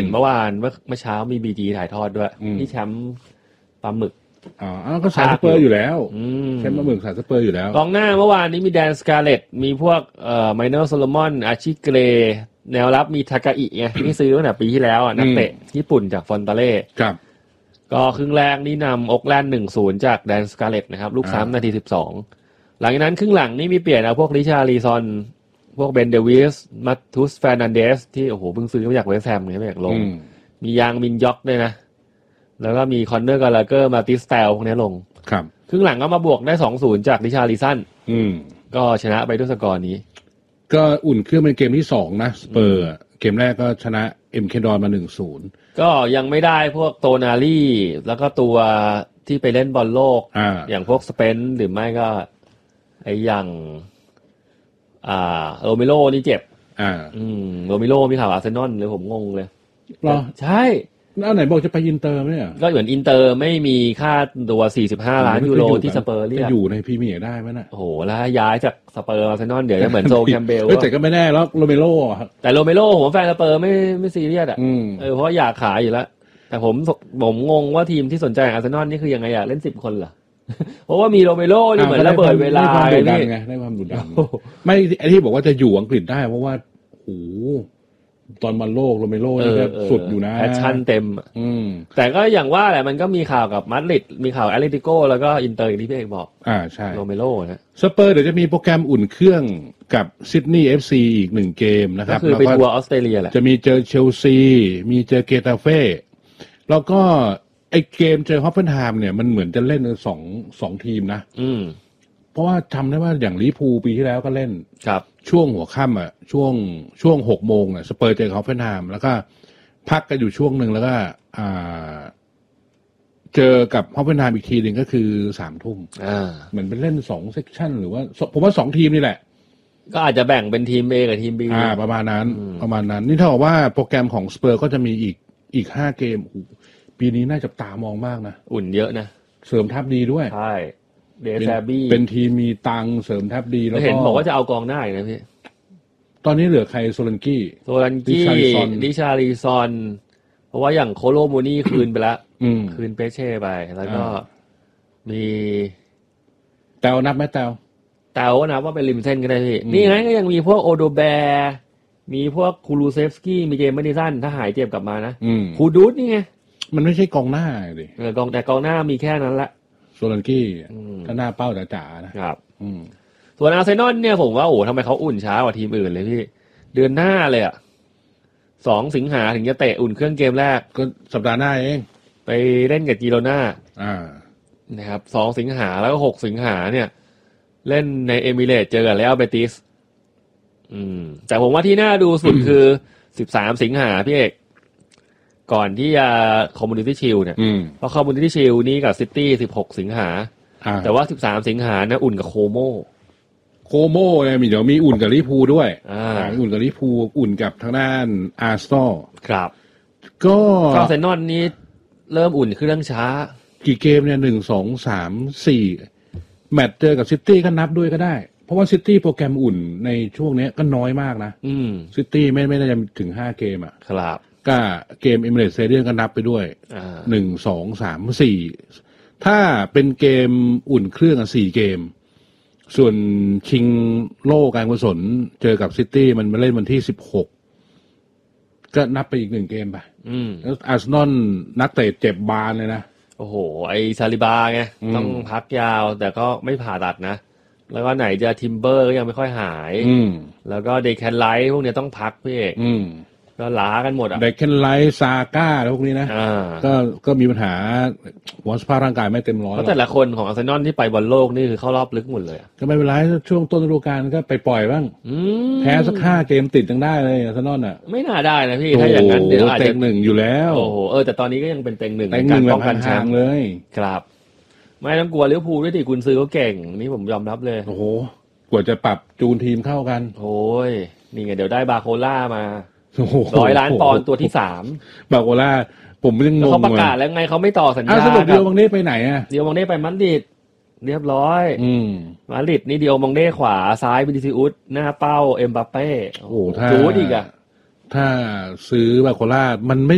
เมื่อวานเมื่อเช้ามี BG ถ่ายทอดด้วยที่แชมป์ปลาหมึกก็สายสเปอร์อยู่แล้วแชมป์ปลาหมึกสายสเปอร์อยู่แล้วกองหน้าเมื่อวานนี้มีแดนสกาเลตมีพวกไมเนอร์โซโลมอนอาชิเกรแนวรับมีทากาอิไงที่ซื้อตั้งแต่ปีที่แล้วนักเตะญี่ปุ่นจากฟอนตาเล่ครับก็ครึ่งแรกนี่นำอกแลนด์ 1-0 จากแดนสกาเลตนะครับลูกซ้ำนาที12หลังจากนั้นครึ่งหลังนี่มีเปลี่ยนเอาพวกริชารีซอนพวกเบนเดวิสมัตตุสแฟร์นันเดสที่โอ้โหเพิ่งซื้อมาจากเวสต์แฮมไม่อยากลงมียางมินยอกด้วยนะแล้วก็มีคอนเนอร์กาลาเกอร์มาติสเตลพวกนี้ลงครับครึ่งหลังก็มาบวกได้ 2-0 จากริชารีซันก็ชนะไปด้วยสกอร์นี้ก็อุ่นเครื่องเป็นเกมที่2นะสเปอร์เกมแรกก็ชนะเอ็มเคดอนมา 1-0 ก็ยังไม่ได้พวกโตนาลี่แล้วก็ตัวที่ไปเล่นบอลโลกอย่างพวกสเปนหรือไม่ก็ไอ้อย่างโรเมโรนี่เจ็บโรเมโรมีข่าวอาร์เซนอลเลยผมงงเลยใช่แล้วไหนบอกจะไปอินเตอร์มั้ยก็เหมือนอินเตอร์ไม่มีค่าตัว45ล้านยูโรที่สเปอร์เรียกจะอยู่ในพรีเมียร์ได้มั้ยน่ะโอ้โหแล้วย้ายจากสเปอร์อาร์เซนอลเดี๋ยวจะเหมือนโซแคมเบลแต่ก็ไม่แน่แล้วโรเมโรแต่โรเมโรผมแฟนสเปอร์ไม่ซีเรียสเพราะอยากขายอยู่แล้วแต่ผมงงว่าทีมที่สนใจอาร์เซนอลนี่คือยังไงเล่น10คนเหรอเพราะว่ามีโรเมโรนี่เหมือนระเบิดเวลาได้ความดุดันไม่ไอ้ที่บอกว่าจะอยู่อังกฤษได้เพราะว่าโอ้โหตอนบอลโลกโรเมโรนี่ก็สุดอยู่นะแพชชั่นเต็มแต่ก็อย่างว่าแหละมันก็มีข่าวกับมาดริดมีข่าวแอตเลติโกแล้วก็อินเตอร์อย่างที่พี่เอกบอกใช่โรเมโรนะสเปอร์เดี๋ยวจะมีโปรแกรมอุ่นเครื่องกับซิดนีย์ FC อีก1เกมนะครับก็คือไปทัวร์ออสเตรเลียแหละจะมีเจอเชลซีมีเจอเกตาเฟ่แล้วก็ไอ้เกมเจอฮอฟเฟนไฮม์เนี่ยมันเหมือนจะเล่นสองทีมนะเพราะว่าจำได้ว่าอย่างลิเวอร์พูลปีที่แล้วก็เล่นครับช่วงหัวค่ำช่วง6 โมงสเปอร์เจอฮอฟเฟนไฮม์แล้วก็พักกันอยู่ช่วงหนึ่งแล้วก็เจอกับฮอฟเฟนไฮม์อีกทีหนึ่งก็คือ3 ทุ่มเหมือนเป็นเล่น2เซกชันหรือว่าผมว่า2ทีมนี่แหละก็อาจจะแบ่งเป็นทีม A กับทีม B ประมาณนั้นนี่เท่ากับว่าโปรแกรมของสเปอร์ก็จะมีอีก5เกมปีนี้น่าจับตามองมากนะอุ่นเยอะนะเสริมทัพดีด้วยใช่เดซาบี้เป็นทีมมีตังเสริมทัพดีแล้วก็เห็นบอกว่าจะเอากองหน้าอีกนะพี่ตอนนี้เหลือใครโซลันกี้ดิชารีซอนเพราะว่าอย่างโคโลโมนี่คืนไปแล้วคืนเปเช่ไปแล้วก็มีแตวนับไหมแตวนับว่าเป็นริมเส้นก็ได้พี่นี่ไงก็ยังมีพวกโอโดแบร์มีพวกคูลูเซฟสกี้มีเจมส์เมดิสันถ้าหายเจ็บกลับมานะคูดูสนี่ไงมันไม่ใช่กองหน้าดิแต่กองหน้ามีแค่นั้นละโซลันกี้ก็หน้าเป้าจ๋าๆนะครับส่วนอาร์เซนอลเนี่ยผมว่าโอ้ทำไมเขาอุ่นช้ากว่าทีมอื่นเลยพี่เดือนหน้าเลย2 สิงหาถึงจะเตะอุ่นเครื่องเกมแรกก็สัปดาห์หน้าเองไปเล่นกับจิโรน่านะครับ2 สิงหาแล้วก็6 สิงหาเนี่ยเล่นในเอมิเรตส์เจอกับเรอัลเบติสแต่ผมว่าที่น่าดูสุดคือ13 สิงหาพี่เอกก่อนที่จะคอมมูนิตี้ชิลเนี่ยเพราะคอมมูนิตี้ชิลนี่กับซิตี้16 สิงหาแต่ว่า13 สิงหานะอุ่นกับโคโมเนี่ยเดี๋ยวมีอุ่นกับลิเวอร์พูลด้วยอุ่นกับลิเวอร์พูลอุ่นกับทางด้านอาร์เซนอลครับก็อาร์เซนอลนี้เริ่มอุ่นเครื่องช้ากี่เกมเนี่ย1 2 3 4แมตช์เจอกับซิตี้ก็นับด้วยก็ได้เพราะว่าซิตี้โปรแกรมอุ่นในช่วงนี้ก็น้อยมากนะซิตี้ไม่ได้ถึง5 เกมครับก็เกมเอมิเรตส์สเตเดียมก็นับไปด้วย1 2 3 4ถ้าเป็นเกมอุ่นเครื่อง4 เกมส่วนชิงโล่การกุศลเจอกับซิตี้มันมาเล่นวันที่16ก็นับไปอีก1 เกมไปแล้วอาร์เซนอลนักเตะเจ็บบานเลยนะโอ้โหไอซาลิบาไงต้องพักยาวแต่ก็ไม่ผ่าตัดนะแล้วก็ไหนจะทิมเบอร์ก็ยังไม่ค่อยหายแล้วก็เดคแคนไลท์พวกนี้ต้องพักพี่เอกก็ล้ากันหมดเดคแคนไลท์ซาก้าแล้วพวกนี้นะก็มีปัญหาหัวสภาพร่างกายไม่เต็มร้อยเพราะแต่ละคนของอาร์เซนอลที่ไปบอลโลกนี่คือเข้ารอบลึกหมดเลยก็ไม่เป็นไรช่วงต้นฤดูกาลก็ไปปล่อยบ้างแพ้สัก5 เกมติดยังได้เลยอาร์เซนอลไม่น่าได้นะพี่ถ้าอย่างนั้นเดี๋ยวอาจจะเต็ง1อยู่แล้วโอ้โหแต่ตอนนี้ก็ยังเป็นเต็ง1 ในการป้องกันแชมป์เลยครับไม่ต้องกลัวลิเวอร์พูลด้วยดิกุนซือเขาเก่งนี่ผมยอมรับเลยโอ้โหกว่าจะปรับจูนทีมเข้ากันโอ้ยนี่ไงเดี๋ยวได้บาโคล่ามา100 ล้านปอนด์ตัวที่3 บาโคล่าผมยังงงเขาประกาศแล้วไงเขาไม่ต่อสัญญาสรุปเดียวมองเน่ไปไหนเดียวมองเน่ไปมาดริดเรียบร้อยมาดริดนี่เดียวมองเน่ขวาซ้ายวินิซิอุสหน้าเป้าเอ็มบัปเป้โอ้โหถ้าซื้อบาโคล่ามันไม่